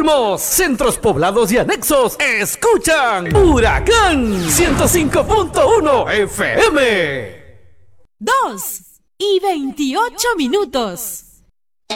Olmos, centros poblados y anexos escuchan Huracán 105.1 FM. 2:28.